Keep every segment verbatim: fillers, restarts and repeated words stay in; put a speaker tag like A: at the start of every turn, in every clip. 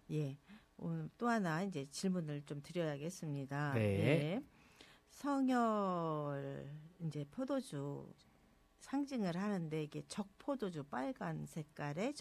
A: 예. 오늘 또 하나 이제 질문을 좀 드려야겠습니다.
B: 네.
A: 예. 성열 이제 포도주 상징을 하는데 이게 적포도주 빨간 색깔의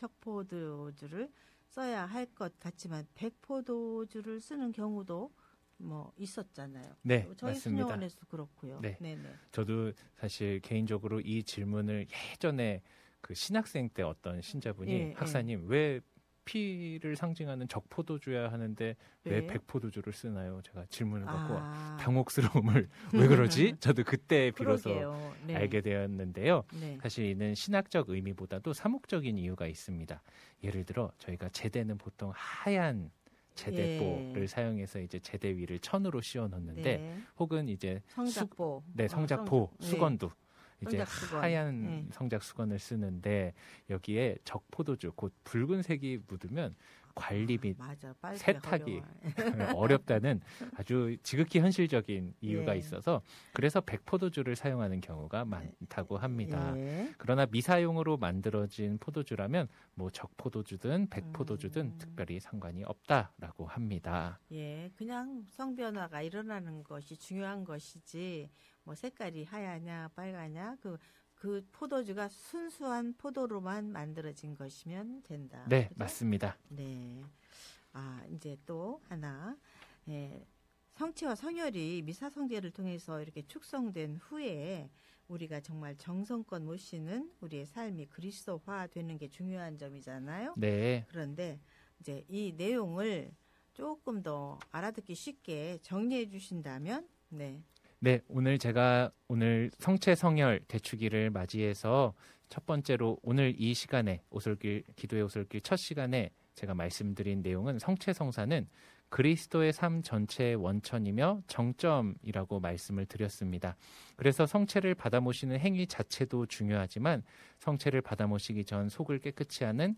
A: 적포도주를 써야 할 것 같지만 백포도주를 쓰는 경우도 뭐 있었잖아요.
B: 네,
A: 저희
B: 맞습니다.
A: 수녀원에서도 그렇고요.
B: 네.
A: 네네.
B: 저도 사실 개인적으로 이 질문을 예전에 그 신학생 때 어떤 신자분이
A: 예,
B: 학사님 왜 피를 상징하는 적포도주야 하는데 왜
A: 네.
B: 백포도주를 쓰나요? 제가 질문을 받고
A: 아.
B: 당혹스러움을 왜 그러지? 저도 그때 비로소
A: 그러게요. 네.
B: 알게 되었는데요.
A: 네.
B: 사실 이는 신학적 의미보다도 사목적인 이유가 있습니다. 예를 들어 저희가 제대는 보통 하얀 제대보를
A: 예.
B: 사용해서 이제 제대 위를 천으로 씌워 놓는데
A: 네.
B: 혹은 이제
A: 성작보.
B: 수, 네,
A: 어,
B: 성작보,
A: 성작-
B: 수건도 이제
A: 성작 수건.
B: 하얀
A: 네.
B: 성작 수건을 쓰는데 여기에 적포도주, 곧 붉은색이 묻으면 관리 및
A: 아, 맞아. 빨리
B: 세탁이
A: 어려워요.
B: 어렵다는 아주 지극히 현실적인 이유가
A: 예.
B: 있어서 그래서 백포도주를 사용하는 경우가 많다고 합니다.
A: 예.
B: 그러나 미사용으로 만들어진 포도주라면 뭐 적포도주든 백포도주든
A: 음.
B: 특별히 상관이 없다라고 합니다.
A: 예, 그냥 성변화가 일어나는 것이 중요한 것이지, 뭐 색깔이 하얗냐, 빨가냐, 그, 그 포도주가 순수한 포도로만 만들어진 것이면 된다.
B: 네,
A: 그죠?
B: 맞습니다.
A: 네. 아, 이제 또 하나. 예, 성체와 성혈이 미사성제를 통해서 이렇게 축성된 후에 우리가 정말 정성껏 모시는 우리의 삶이 그리스도화 되는 게 중요한 점이잖아요.
B: 네.
A: 그런데 이제 이 내용을 조금 더 알아듣기 쉽게 정리해 주신다면, 네.
B: 네, 오늘 제가 오늘 성체 성혈 대축일을 맞이해서 첫 번째로 오늘 이 시간에 오솔길 기도의 오솔길 첫 시간에 제가 말씀드린 내용은 성체 성사는 그리스도의 삶 전체의 원천이며 정점이라고 말씀을 드렸습니다. 그래서 성체를 받아 모시는 행위 자체도 중요하지만 성체를 받아 모시기 전 속을 깨끗이 하는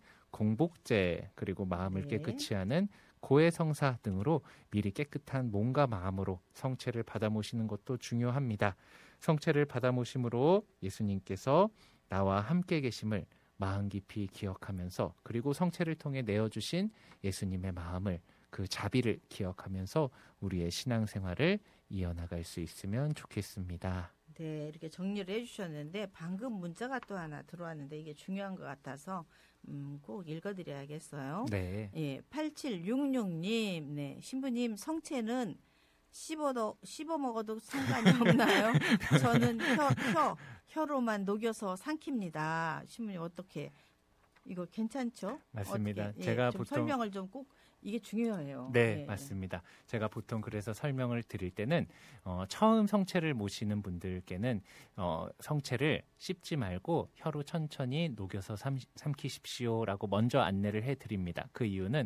B: 공복제 그리고 마음을
A: 네.
B: 깨끗이 하는 고해성사 등으로 미리 깨끗한 몸과 마음으로 성체를 받아 모시는 것도 중요합니다. 성체를 받아 모심으로 예수님께서 나와 함께 계심을 마음 깊이 기억하면서 그리고 성체를 통해 내어주신 예수님의 마음을 그 자비를 기억하면서 우리의 신앙생활을 이어나갈 수 있으면 좋겠습니다.
A: 네, 이렇게 정리를 해주셨는데 방금 문자가 또 하나 들어왔는데 이게 중요한 것 같아서 음, 꼭 읽어드려야겠어요.
B: 네.
A: 예, 팔칠육육 님, 네, 신부님 성체는 씹어도 씹어 먹어도 상관이 없나요? 저는 혀, 혀, 혀로만 녹여서 삼킵니다. 신부님 어떻게 이거 괜찮죠?
B: 맞습니다.
A: 어떻게? 예,
B: 제가
A: 좀
B: 보통
A: 설명을 좀 꼭 이게 중요해요.
B: 네,
A: 예.
B: 맞습니다. 제가 보통 그래서 설명을 드릴 때는 어, 처음 성체를 모시는 분들께는 어, 성체를 씹지 말고 혀로 천천히 녹여서 삼, 삼키십시오라고 먼저 안내를 해드립니다. 그 이유는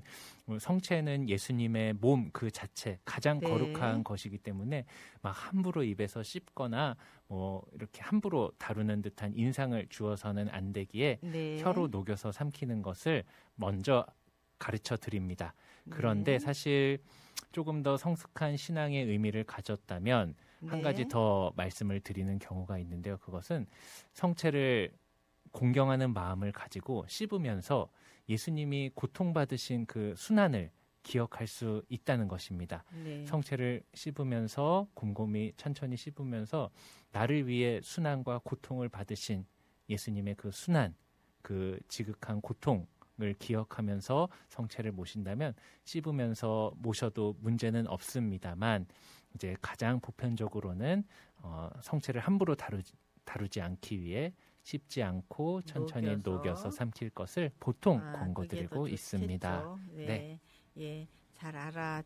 B: 성체는 예수님의 몸 그 자체 가장
A: 네.
B: 거룩한 것이기 때문에 막 함부로 입에서 씹거나 뭐 이렇게 함부로 다루는 듯한 인상을 주어서는 안 되기에
A: 네.
B: 혀로 녹여서 삼키는 것을 먼저 가르쳐 드립니다. 그런데
A: 네.
B: 사실 조금 더 성숙한 신앙의 의미를 가졌다면 한
A: 네.
B: 가지 더 말씀을 드리는 경우가 있는데요. 그것은 성체를 공경하는 마음을 가지고 씹으면서 예수님이 고통받으신 그 순환을 기억할 수 있다는 것입니다.
A: 네.
B: 성체를 씹으면서 곰곰이 천천히 씹으면서 나를 위해 순환과 고통을 받으신 예수님의 그 순환, 그 지극한 고통 을 기억하면서 성체를 모신다면 씹으면서 모셔도 문제는 없습니다만 이제 가장 보편적으로는 어, 성체를 함부로 다루지, 다루지 않기 위해 씹지 않고 천천히 녹여서, 녹여서 삼킬 것을 보통
A: 아,
B: 권고드리고
A: 그게 더
B: 있습니다.
A: 좋겠죠. 네.
B: 네.
A: 예, 잘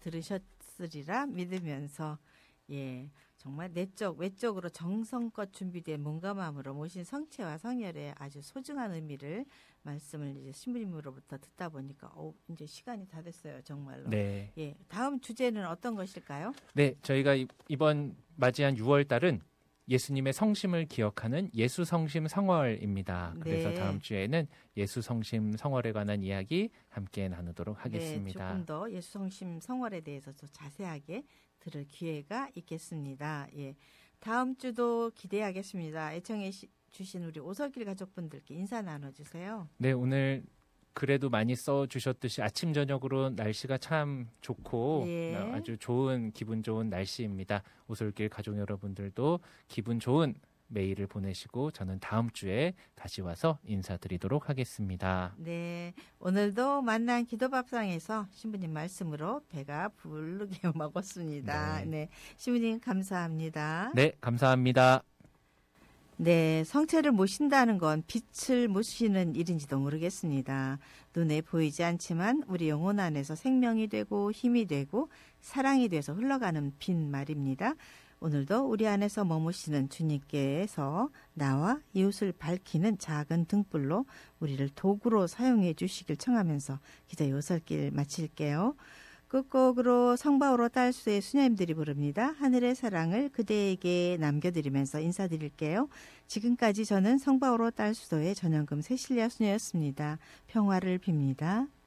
A: 알아들으셨으리라 믿으면서 예, 정말 내적 외적으로 정성껏 준비된 몸과 마음으로 모신 성체와 성혈의 아주 소중한 의미를 말씀을 이제 신부님으로부터 듣다 보니까 어, 이제 시간이 다 됐어요, 정말로.
B: 네.
A: 예, 다음 주제는 어떤 것일까요?
B: 네, 저희가 이- 이번 맞이한 유월 달은 예수님의 성심을 기억하는 예수 성심 성월입니다. 그래서
A: 네.
B: 다음 주에는 예수 성심 성월에 관한 이야기 함께 나누도록 하겠습니다.
A: 네, 조금 더 예수 성심 성월에 대해서 더 자세하게 들을 기회가 있겠습니다. 예, 다음 주도 기대하겠습니다. 애청해 시- 주신 우리 오설길 가족분들께 인사 나눠주세요.
B: 네, 오늘 글에도 많이 써주셨듯이 아침 저녁으로 날씨가 참 좋고
A: 예.
B: 아주 좋은 기분 좋은 날씨입니다. 오솔길 가족 여러분들도 기분 좋은 메일을 보내시고 저는 다음 주에 다시 와서 인사드리도록 하겠습니다.
A: 네, 오늘도 만난 기도밥상에서 신부님 말씀으로 배가 부르게 먹었습니다.
B: 네.
A: 네, 신부님 감사합니다.
B: 네, 감사합니다.
A: 네, 성체를 모신다는 건 빛을 모시는 일인지도 모르겠습니다. 눈에 보이지 않지만 우리 영혼 안에서 생명이 되고 힘이 되고 사랑이 돼서 흘러가는 빛 말입니다. 오늘도 우리 안에서 머무시는 주님께서 나와 이웃을 밝히는 작은 등불로 우리를 도구로 사용해 주시길 청하면서 기도 요설길 마칠게요. 끝곡으로 성바오로 딸수의 수녀님들이 부릅니다. 하늘의 사랑을 그대에게 남겨드리면서 인사드릴게요. 지금까지 저는 성바오로 딸수도의 전영금 세실리아 수녀였습니다. 평화를 빕니다.